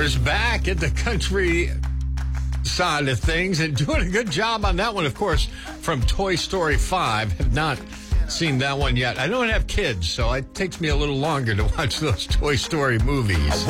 Moore's back at the country side of things and doing a good job on that one, of course, from Toy Story 5. Have not seen that one yet. I don't have kids, so it takes me a little longer to watch those Toy Story movies.